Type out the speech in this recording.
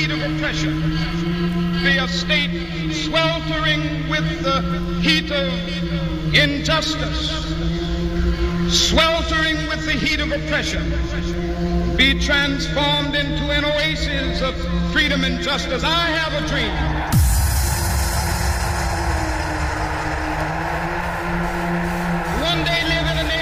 heat of oppression, be a state sweltering with the heat of injustice, sweltering with the heat of oppression, be transformed into an oasis of freedom and justice. I have a dream